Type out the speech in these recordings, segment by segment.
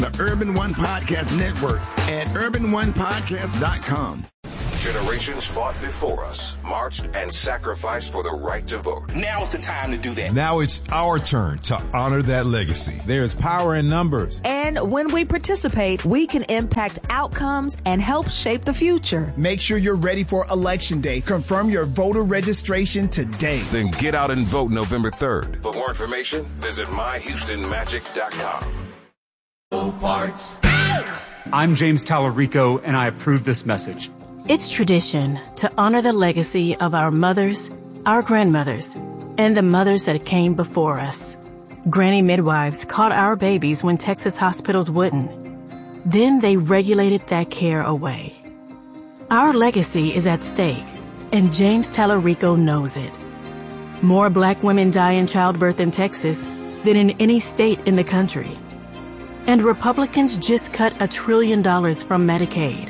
the Urban One Podcast Network at urbanonepodcast.com. Generations fought before us, marched and sacrificed for the right to vote. Now's the time to do that. Now it's our turn to honor that legacy. There's power in numbers. And when we participate, we can impact outcomes and help shape the future. Make sure you're ready for Election Day. Confirm your voter registration today. Then get out and vote November 3rd. For more information, visit myhoustonmagic.com. Parts. I'm James Tallarico, and I approve this message. It's tradition to honor the legacy of our mothers, our grandmothers, and the mothers that came before us. Granny midwives caught our babies when Texas hospitals wouldn't. Then they regulated that care away. Our legacy is at stake, and James Tallarico knows it. More Black women die in childbirth in Texas than in any state in the country. And Republicans just cut $1 trillion from Medicaid.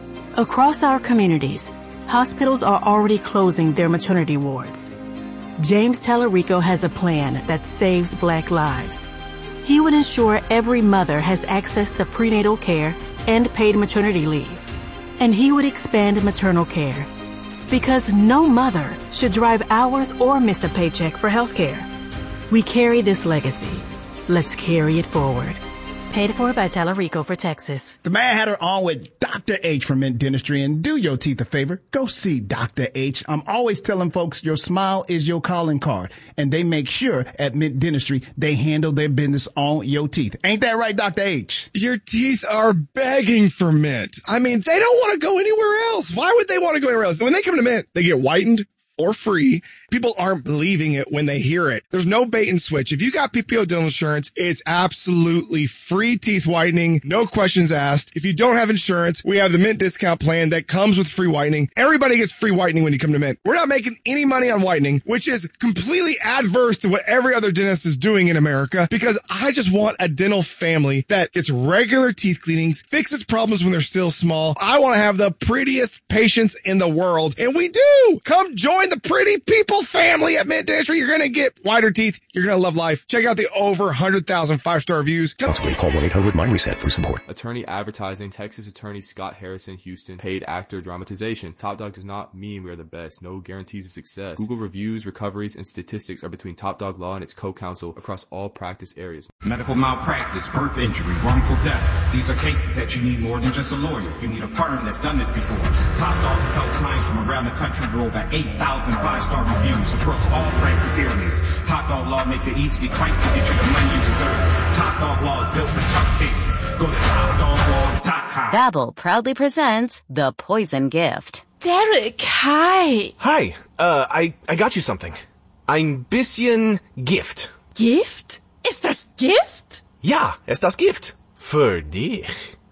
Across our communities, hospitals are already closing their maternity wards. James Tallarico has a plan that saves Black lives. He would ensure every mother has access to prenatal care and paid maternity leave. And he would expand maternal care. Because no mother should drive hours or miss a paycheck for health care. We carry this legacy. Let's carry it forward. Paid for by Tallarico for Texas. The Mad Hatter on with Dr. H from Mint Dentistry, and do your teeth a favor. Go see Dr. H. I'm always telling folks your smile is your calling card, and they make sure at Mint Dentistry they handle their business on your teeth. Ain't that right, Dr. H? Your teeth are begging for Mint. I mean, they don't want to go anywhere else. Why would they want to go anywhere else? When they come to Mint, they get whitened for free. People aren't believing it when they hear it. There's no bait and switch. If you got PPO dental insurance, it's absolutely free teeth whitening. No questions asked. If you don't have insurance, we have the Mint discount plan that comes with free whitening. Everybody gets free whitening when you come to Mint. We're not making any money on whitening, which is completely adverse to what every other dentist is doing in America, because I just want a dental family that gets regular teeth cleanings, fixes problems when they're still small. I want to have the prettiest patients in the world, and we do. Come join the pretty people family at Mint Dentistry. You're going to get whiter teeth. You're going to love life. Check out the over 100,000 5-star reviews. Possibly call 1-800-MIND-RESET for support. Attorney Advertising, Texas Attorney Scott Harrison, Houston. Paid actor dramatization. Top Dog does not mean we are the best. No guarantees of success. Google reviews, recoveries, and statistics are between Top Dog Law and its co-counsel across all practice areas. Medical malpractice, birth injury, wrongful death. These are cases that you need more than just a lawyer. You need a firm that's done this before. Top Dog has helped clients from around the country with over 8,000 5-star reviews across all practice areas. Top Dog Law makes it easy to get you the money you deserve. Top Dog Law is built for tough cases. Go to TopDogLaw.com. Babbel proudly presents The Poison Gift. Derek, hi. Hi, I got you something. Ein bisschen Gift. Gift? Ist das Gift? Ja, ist das Gift. Für dich.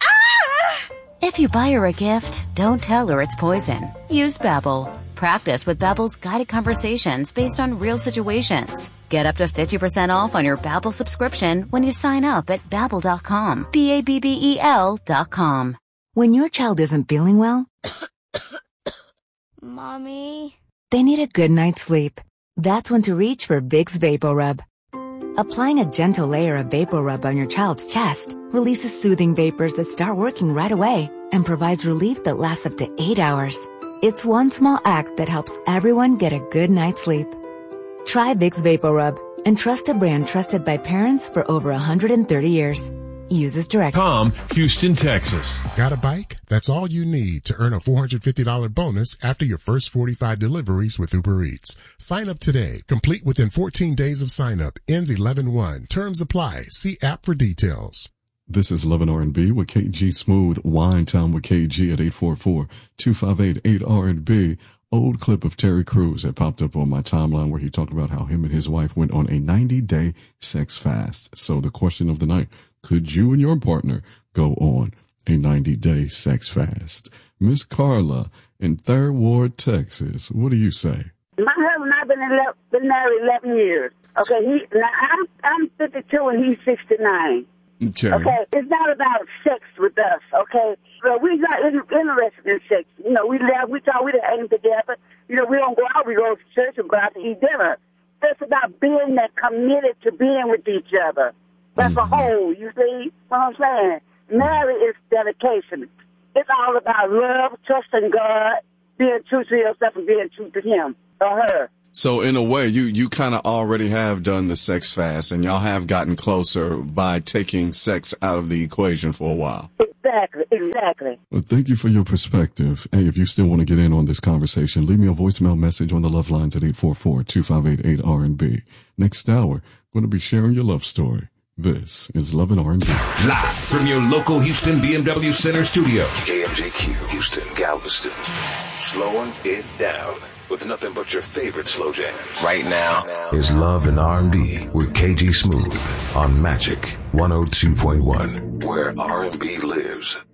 If you buy her a gift, don't tell her it's poison. Use Babbel. Practice with Babbel's guided conversations based on real situations. Get up to 50% off on your Babbel subscription when you sign up at Babbel.com. Babbel.com. When your child isn't feeling well, Mommy, they need a good night's sleep. That's when to reach for Vicks VapoRub. Applying a gentle layer of VapoRub on your child's chest releases soothing vapors that start working right away and provides relief that lasts up to 8 hours. It's one small act that helps everyone get a good night's sleep. Try Vicks VapoRub and trust a brand trusted by parents for over 130 years. Uses direct. Houston, Texas. Got a bike? That's all you need to earn a $450 bonus after your first 45 deliveries with Uber Eats. Sign up today. Complete within 14 days of sign up. Ends 11/1. Terms apply. See app for details. This is Love and R&B with KG Smooth. Wine Time with KG at 844-258-8R&B. Old clip of Terry Crews that popped up on my timeline where he talked about how him and his wife went on a 90-day sex fast. So the question of the night, could you and your partner go on a 90-day sex fast? Miss Carla in Third Ward, Texas, what do you say? My husband and I been married 11 years. Okay, I'm 52 and he's 69. Okay. Okay, it's not about sex with us, okay? So we're not interested in sex. You know, we laugh, we talk, we hang together. You know, we don't go out, we go to church and go out to eat dinner. It's about being that committed to being with each other. as a whole. You see what I'm saying? Marriage is dedication. It's all about love, trusting God, being true to yourself and being true to him or her. So in a way, you kind of already have done the sex fast, and y'all have gotten closer by taking sex out of the equation for a while. Exactly. Well, thank you for your perspective. Hey, if you still want to get in on this conversation, leave me a voicemail message on the love lines at 844-258-8RNB. Next hour, going to be sharing your love story. This is Love and R&B. Live from your local Houston BMW Center studio. KMJQ, Houston, Galveston. Slowing it down with nothing but your favorite slow jams. Right now is Love and R&B with KG Smooth on Magic 102.1, where R&B lives.